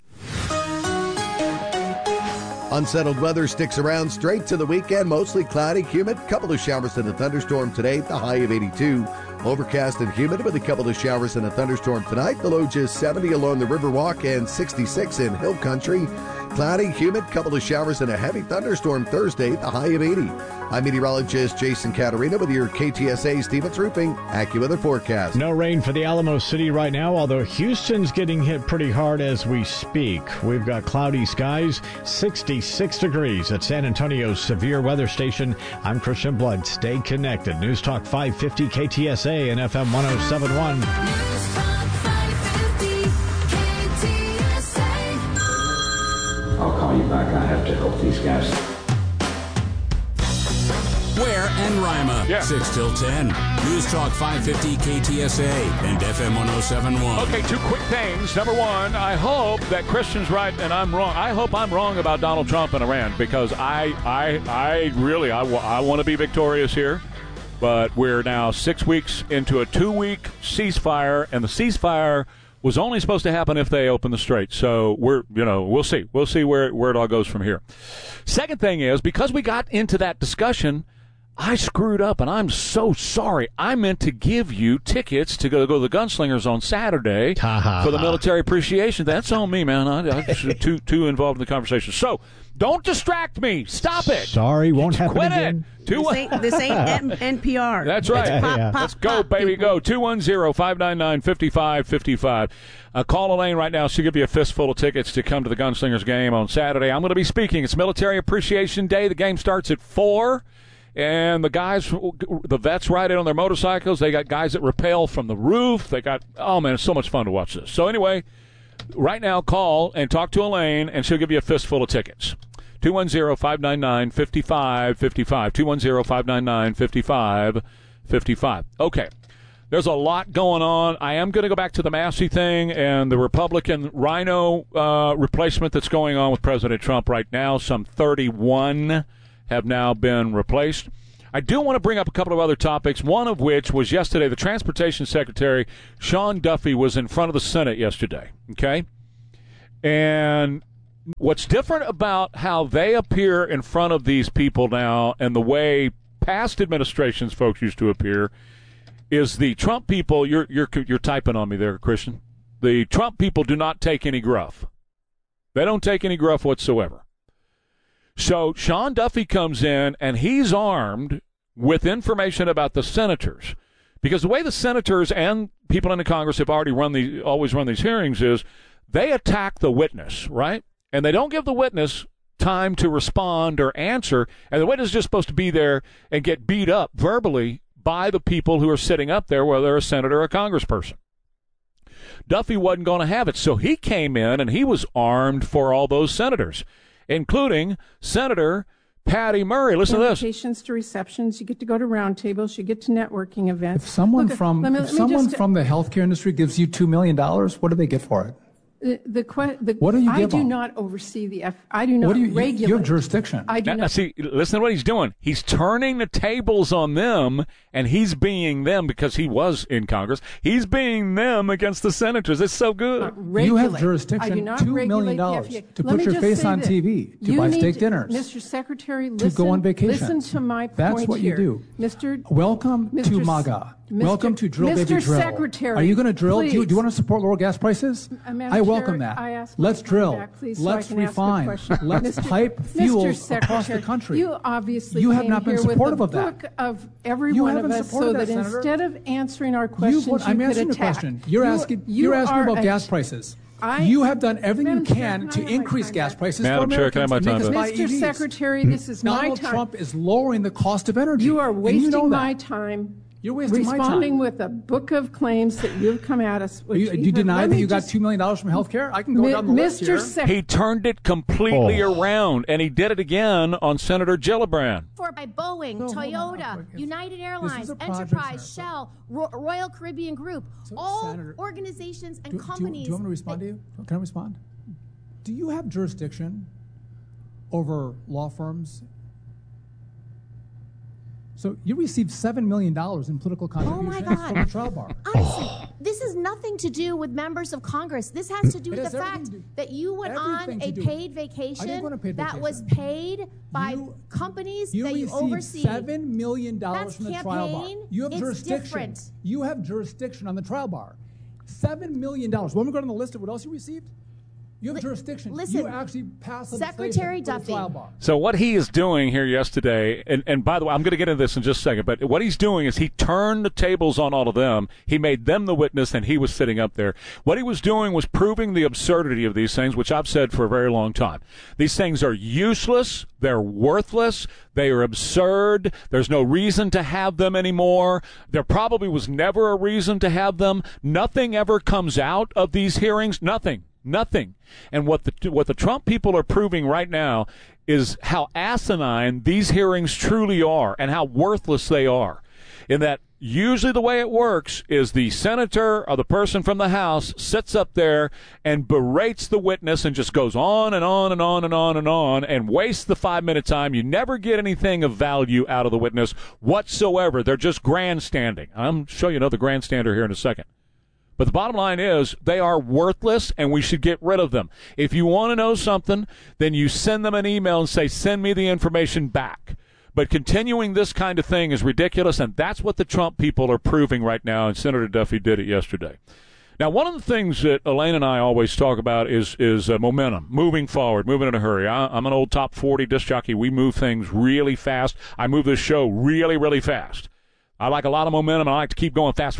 Unsettled weather sticks around straight to the weekend. Mostly cloudy, humid. Couple of showers and a thunderstorm today. The high of 82. Overcast and humid with a couple of showers and a thunderstorm tonight. The low just 70 along the Riverwalk and 66 in Hill Country. Cloudy, humid, couple of showers and a heavy thunderstorm Thursday. The high of 80. I'm meteorologist Jason Caterina with your KTSA Stevens Roofing AccuWeather forecast. No rain for the Alamo City right now, although Houston's getting hit pretty hard as we speak. We've got cloudy skies, 66 degrees at San Antonio's severe weather station. I'm Christian Blood. Stay connected. News Talk 550 KTSA and FM 107.1. News Talk 550 KTSA. I'll call you back. I have to help these guys. Ware and Rima, 6 till 10. News Talk 550 KTSA and FM 107.1. Okay, 2 quick things. Number one, I hope that Christian's right and I'm wrong. I hope I'm wrong about Donald Trump and Iran because I want to be victorious here. But we're now 6 weeks into a 2-week ceasefire, and the ceasefire was only supposed to happen if they open the strait. So we'll see. We'll see where it all goes from here. Second thing is, because we got into that discussion, I screwed up, and I'm so sorry. I meant to give you tickets to go to the Gunslingers on Saturday for the military appreciation. That's on me, man. I'm too involved in the conversation. So don't distract me. Stop it. Sorry, won't happen Quit again. This ain't NPR. That's right. Let's go, baby, go. 210-599-5555. Call Elaine right now. She'll give you a fistful of tickets to come to the Gunslingers game on Saturday. I'm going to be speaking. It's Military Appreciation Day. The game starts at 4. And the vets ride in on their motorcycles. They got guys that rappel from the roof. They got, oh, man, it's so much fun to watch this. So anyway, right now, call and talk to Elaine, and she'll give you a fistful of tickets. 210-599-5555. 210-599-5555. Okay. There's a lot going on. I am going to go back to the Massey thing and the Republican rhino replacement that's going on with President Trump right now. Some 31 have now been replaced. I do want to bring up a couple of other topics, one of which was yesterday. The Transportation Secretary, Sean Duffy, was in front of the Senate yesterday, okay? And what's different about how they appear in front of these people now and the way past administrations folks used to appear is the Trump people, you're typing on me there, Christian. The Trump people do not take any gruff. They don't take any gruff whatsoever. So Sean Duffy comes in, and he's armed with information about the senators. Because the way the senators and people in the Congress have always run these hearings is they attack the witness, right? And they don't give the witness time to respond or answer, and the witness is just supposed to be there and get beat up verbally by the people who are sitting up there, whether they're a senator or a congressperson. Duffy wasn't going to have it, so he came in and he was armed for all those senators, including Senator Patty Murray. Listen to this. Invitations to receptions. You get to go to roundtables. You get to networking events. If someone from the healthcare industry gives you $2 million, what do they get for it? What do you give I do not oversee I do not regulate. You have jurisdiction. I do not. See, listen to what he's doing. He's turning the tables on them, and he's being them because he was in Congress. He's being them against the senators. It's so good. You have jurisdiction, $2 million to put your face on TV, to buy steak dinners. Mr. Secretary, listen. To go on vacation. Listen to my point. That's what you do. Welcome to MAGA. Welcome to Drill Baby Drill. Mr. Secretary, are you going to drill? Do please. you want to support lower gas prices? I welcome that. Let's drill. Back, please, Let's so refine. Let's pipe fuels across the country. You obviously have not been supportive of that. Book of every one of us, so that instead of answering our questions, I'm answering the question. You're asking about gas prices. You have done everything you can to increase gas prices. Madam Chair, can I have my time back? Mr. Secretary, this is my time. Donald Trump is lowering the cost of energy. You are wasting my time. You're wasting my time. Responding with a book of claims that you've come at us with. You deny that you got $2 million from health care? I can go down the list here. He turned it completely around, and he did it again on Senator Gillibrand. By Boeing, Toyota, United Airlines, Enterprise, Shell, Royal Caribbean Group, all Senator, organizations and companies. Do you want me to respond to you? Can I respond? Do you have jurisdiction over law firms? So you received $7 million in political contributions from the trial bar. Honestly, this has nothing to do with members of Congress. This has to do with the fact that you went on a paid vacation that was paid by companies that you oversee. You received $7 million from the trial bar. You have jurisdiction. Different. You have jurisdiction on the trial bar. $7 million. When we go down the list of what else you received, you have jurisdiction. Listen, you actually passed Secretary Duffy. So what he is doing here yesterday, and by the way, I'm going to get into this in just a second, but what he's doing is he turned the tables on all of them. He made them the witness, and he was sitting up there. What he was doing was proving the absurdity of these things, which I've said for a very long time. These things are useless. They're worthless. They are absurd. There's no reason to have them anymore. There probably was never a reason to have them. Nothing ever comes out of these hearings. Nothing. And what the Trump people are proving right now is how asinine these hearings truly are and how worthless they are. In that usually the way it works is the senator or the person from the House sits up there and berates the witness and just goes on and on and on and on and on and wastes the 5-minute time. You never get anything of value out of the witness whatsoever. They're just grandstanding. I'm show you another grandstander here in a second. But the bottom line is they are worthless, and we should get rid of them. If you want to know something, then you send them an email and say, send me the information back. But continuing this kind of thing is ridiculous, and that's what the Trump people are proving right now, and Senator Duffy did it yesterday. Now, one of the things that Elaine and I always talk about is momentum, moving forward, moving in a hurry. I'm an old top 40 disc jockey. We move things really fast. I move this show really, really fast. I like a lot of momentum, and I like to keep going fast.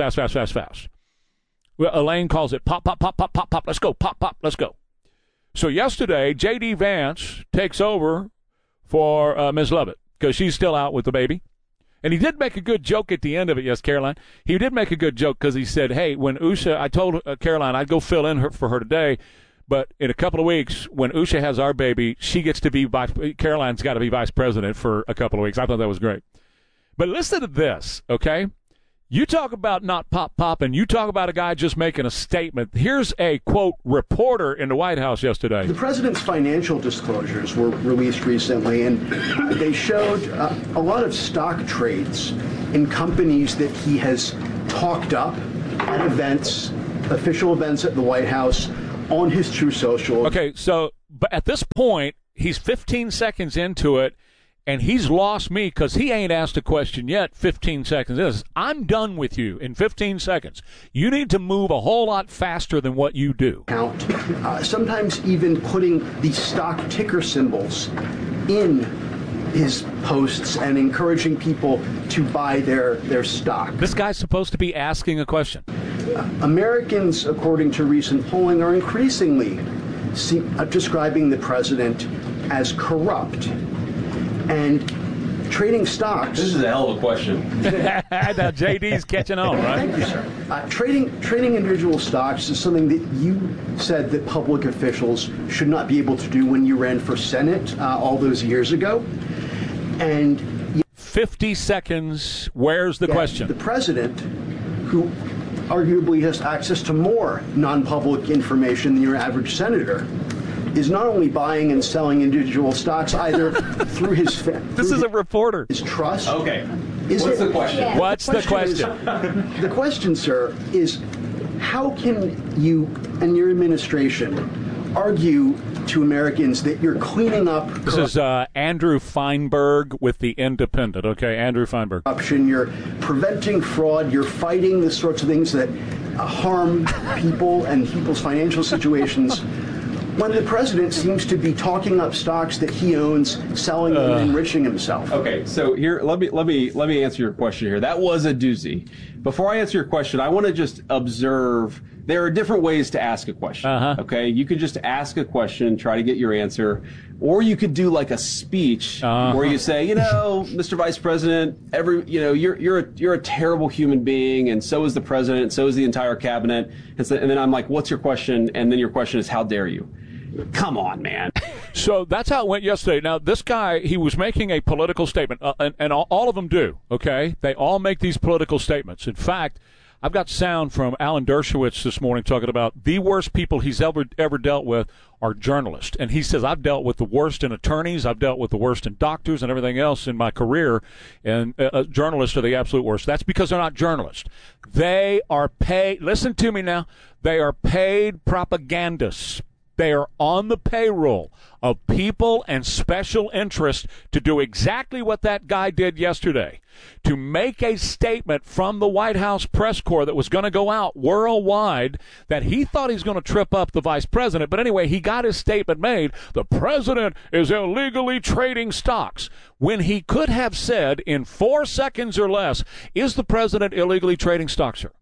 Well, Elaine calls it pop, pop, pop, pop, pop, pop. Let's go, pop, pop, let's go. So yesterday, J.D. Vance takes over for Ms. Lovett. because she's still out with the baby. And he did make a good joke at the end of it, yes, Caroline. He did make a good joke because he said, hey, when Usha, I told Caroline I'd go fill in for her today, but in a couple of weeks, when Usha has our baby, she gets to be Caroline's got to be vice president for a couple of weeks. I thought that was great. But listen to this, okay? You talk about not pop-popping. You talk about a guy just making a statement. Here's a, quote, reporter in the White House yesterday. The president's financial disclosures were released recently, and they showed a lot of stock trades in companies that he has talked up at events, official events at the White House, on his Truth Social. Okay, so but at this point, he's 15 seconds into it, and he's lost me because he ain't asked a question yet 15 seconds in. I'm done with you in 15 seconds. You need to move a whole lot faster than what you do. Sometimes even putting the stock ticker symbols in his posts and encouraging people to buy their stock. This guy's supposed to be asking a question. Americans, according to recent polling, are increasingly describing the president as corrupt. And trading stocks. This is a hell of a question. Now JD's catching on, right? Thank you, sir. Trading individual stocks is something that you said that public officials should not be able to do when you ran for Senate all those years ago. And 50 seconds. Where's the question? The president, who arguably has access to more non-public information than your average senator, is not only buying and selling individual stocks either through his this is a reporter. His trust. Okay. What's the question? Yeah. What's the question? The question, sir, is how can you and your administration argue to Americans that you're cleaning up This is Andrew Feinberg with The Independent. Okay, Andrew Feinberg. Corruption, you're preventing fraud, you're fighting the sorts of things that harm people and people's financial situations, when the president seems to be talking up stocks that he owns, selling them, and enriching himself. Okay, so here, let me answer your question here. That was a doozy. Before I answer your question, I want to just observe there are different ways to ask a question. Okay, you could just ask a question, try to get your answer, or you could do like a speech where you say, Mr. Vice President, you're a terrible human being, and so is the president, so is the entire cabinet, and then I'm like, what's your question? And then your question is, how dare you? Come on, man. So that's how it went yesterday. Now, this guy, he was making a political statement, and all of them do, okay? They all make these political statements. In fact, I've got sound from Alan Dershowitz this morning talking about the worst people he's ever dealt with are journalists. And he says, I've dealt with the worst in attorneys, I've dealt with the worst in doctors and everything else in my career, and journalists are the absolute worst. That's because they're not journalists. They are paid, listen to me now, they are paid propagandists. They are on the payroll of people and special interests to do exactly what that guy did yesterday, to make a statement from the White House press corps that was going to go out worldwide that he thought he was going to trip up the vice president. But anyway, he got his statement made. The president is illegally trading stocks, when he could have said in 4 seconds or less, is the president illegally trading stocks, sir?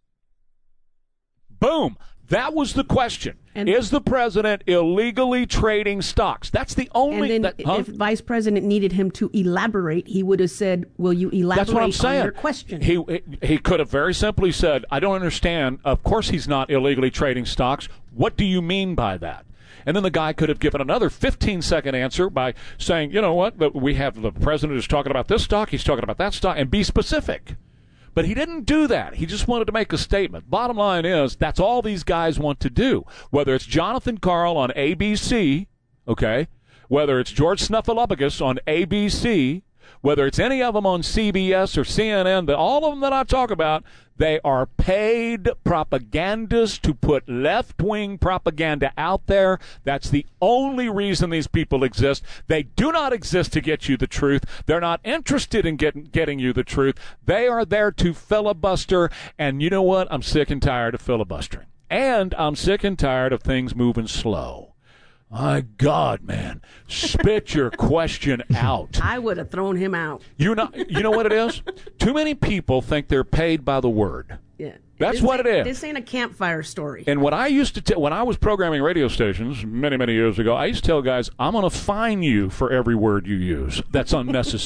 Boom. That was the question. And is the president illegally trading stocks? That's the only... And then if Vice President needed him to elaborate, he would have said, will you elaborate That's what I'm saying. On your question? He could have very simply said, I don't understand. Of course he's not illegally trading stocks. What do you mean by that? And then the guy could have given another 15-second answer by saying, you know what, we have the president is talking about this stock, he's talking about that stock, and be specific. But he didn't do that. He just wanted to make a statement. Bottom line is, that's all these guys want to do. Whether it's Jonathan Karl on ABC, okay, whether it's George Snuffleupagus on ABC, whether it's any of them on CBS or CNN, all of them that I talk about, they are paid propagandists to put left-wing propaganda out there. That's the only reason these people exist. They do not exist to get you the truth. They're not interested in getting you the truth. They are there to filibuster. And you know what? I'm sick and tired of filibustering. And I'm sick and tired of things moving slow. My God, man. Spit your question out. I would have thrown him out. You know what it is? Too many people think they're paid by the word. Yeah. That's what it is. This ain't a campfire story. And what I used to tell, when I was programming radio stations many years ago, I used to tell guys, I'm going to fine you for every word you use. That's unnecessary.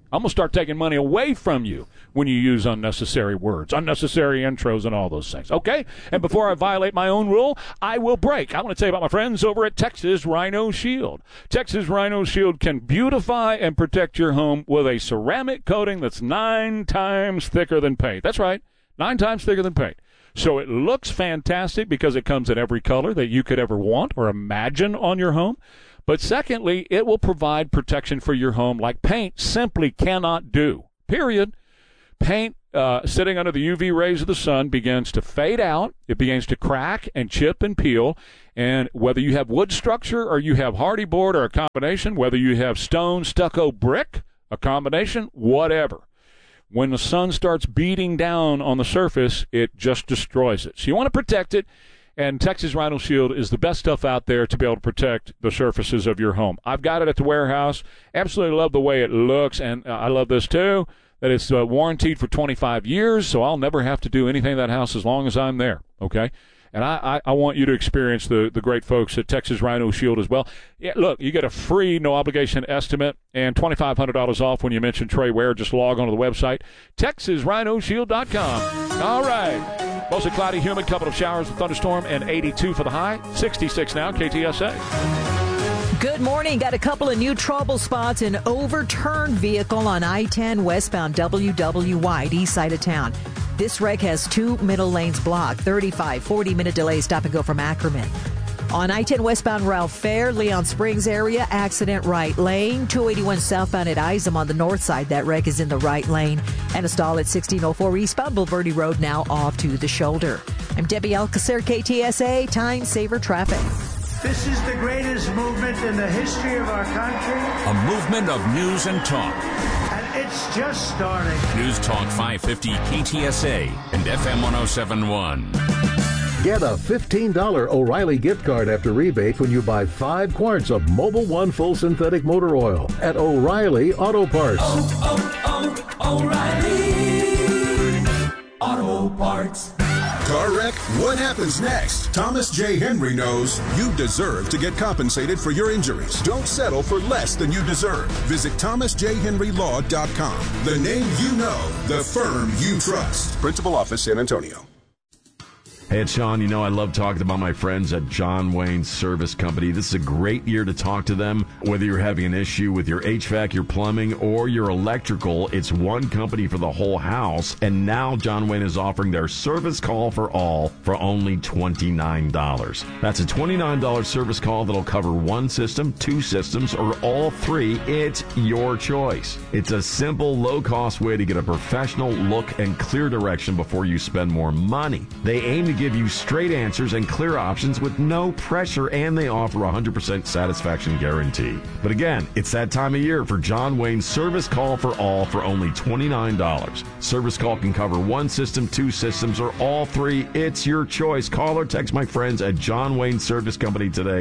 I'm going to start taking money away from you when you use unnecessary words, unnecessary intros, and all those things. Okay? And before I violate my own rule, I will break. I want to tell you about my friends over at Texas Rhino Shield. Texas Rhino Shield can beautify and protect your home with a ceramic coating that's 9 times thicker than paint. That's right, 9 times thicker than paint. So it looks fantastic because it comes in every color that you could ever want or imagine on your home. But secondly, it will provide protection for your home like paint simply cannot do, period. Paint sitting under the UV rays of the sun begins to fade out. It begins to crack and chip and peel. And whether you have wood structure or you have hardy board or a combination, whether you have stone, stucco, brick, a combination, whatever. When the sun starts beating down on the surface, it just destroys it. So you want to protect it. And Texas Rhino Shield is the best stuff out there to be able to protect the surfaces of your home. I've got it at the warehouse. Absolutely love the way it looks, and I love this too, that it's warranted for 25 years, so I'll never have to do anything in that house as long as I'm there, okay? And I want you to experience the great folks at Texas Rhino Shield as well. Yeah, look, you get a free, no-obligation estimate and $2,500 off when you mention Trey Ware. Just log on to the website, TexasRhinoShield.com. All right. Mostly cloudy, humid, couple of showers, a thunderstorm, and 82 for the high. 66 now, KTSA. Good morning. Got a couple of new trouble spots. An overturned vehicle on I-10 westbound WW Wide, east side of town. This wreck has 2 middle lanes blocked. 35, 40-minute delay, stop and go from Ackerman. On I-10 westbound Ralph Fair, Leon Springs area, accident right lane. 281 southbound at Isom on the north side. That wreck is in the right lane. And a stall at 1604 eastbound Bulverde Road, now off to the shoulder. I'm Debbie Alcacer, KTSA, Time Saver Traffic. This is the greatest movement in the history of our country. A movement of news and talk. And it's just starting. News Talk 550 KTSA and FM 107.1. Get a $15 O'Reilly gift card after rebate when you buy 5 quarts of Mobil 1 full synthetic motor oil at O'Reilly Auto Parts. O'Reilly Auto Parts. Car wreck? What happens next? Thomas J. Henry knows you deserve to get compensated for your injuries. Don't settle for less than you deserve. Visit ThomasJHenryLaw.com. The name you know, the firm you trust. Principal Office, San Antonio. Hey, it's Sean. You know I love talking about my friends at John Wayne Service Company. This is a great year to talk to them. Whether you're having an issue with your HVAC, your plumbing, or your electrical, it's one company for the whole house. And now John Wayne is offering their service call for all for only $29. That's a $29 service call that'll cover 1 system, 2 systems, or all 3. It's your choice. It's a simple, low-cost way to get a professional look and clear direction before you spend more money. They aim to give you straight answers and clear options with no pressure, and they offer a 100% satisfaction guarantee. But again, it's that time of year for John Wayne's service call for all for only $29. Service call can cover 1 system, 2 systems, or all 3. It's your choice. Call or text my friends at John Wayne Service Company today,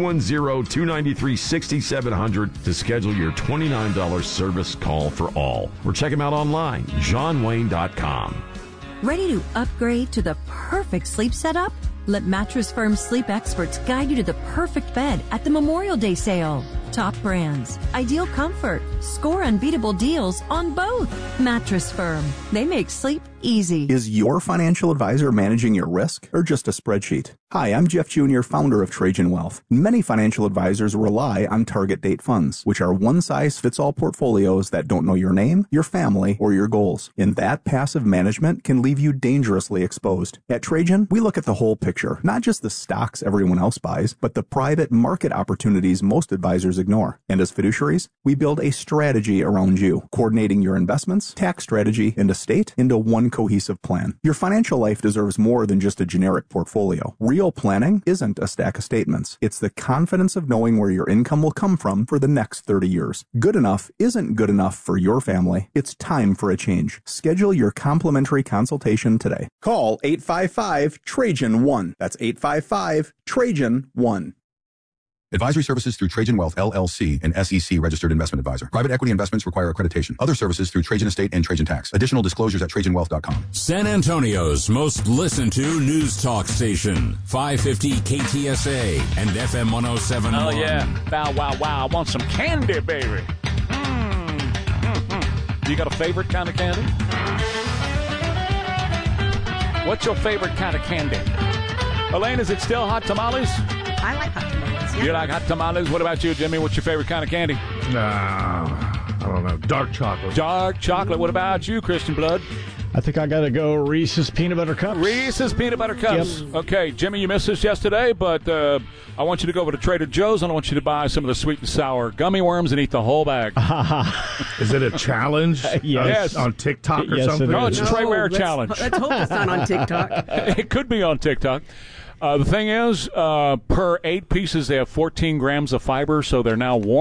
210-293-6700 to schedule your $29 service call for all. Or check them out online, johnwayne.com. Ready to upgrade to the perfect sleep setup? Let Mattress Firm sleep experts guide you to the perfect bed at the Memorial Day sale. Top brands, ideal comfort, score unbeatable deals on both. Mattress Firm. They make sleep easy. Is your financial advisor managing your risk or just a spreadsheet? Hi, I'm Jeff Jr., founder of Trajan Wealth. Many financial advisors rely on target date funds, which are one-size-fits-all portfolios that don't know your name, your family, or your goals. And that passive management can leave you dangerously exposed. At Trajan, we look at the whole picture, not just the stocks everyone else buys, but the private market opportunities most advisors ignore. And as fiduciaries, we build a strategy around you, coordinating your investments, tax strategy, and estate into one cohesive plan. Your financial life deserves more than just a generic portfolio. Real planning isn't a stack of statements. It's the confidence of knowing where your income will come from for the next 30 years. Good enough isn't good enough for your family. It's time for a change. Schedule your complimentary consultation today. Call 855-TRAJAN-1. That's 855-TRAJAN-1. Advisory services through Trajan Wealth, LLC, an SEC registered investment advisor. Private equity investments require accreditation. Other services through Trajan Estate and Trajan Tax. Additional disclosures at TrajanWealth.com. San Antonio's most listened to news talk station, 550 KTSA and FM 107.1. Oh, yeah. Bow, wow, wow. I want some candy, baby. You got a favorite kind of candy? What's your favorite kind of candy? Elaine, is it still hot tamales? I like hot tamales, yeah. You like hot tamales? What about you, Jimmy? What's your favorite kind of candy? I don't know. Dark chocolate. Dark chocolate. What about you, Christian Blood? I think I got to go Reese's Peanut Butter Cups. Reese's Peanut Butter Cups. Yep. Okay, Jimmy, you missed this yesterday, but I want you to go over to Trader Joe's, and I want you to buy some of the sweet and sour gummy worms and eat the whole bag. Is it a challenge? Yes. On TikTok or something? No, it's a Trey Ware challenge. Let's hope it's not on TikTok. It could be on TikTok. The thing is, per 8 pieces, they have 14 grams of fiber, so they're now warm.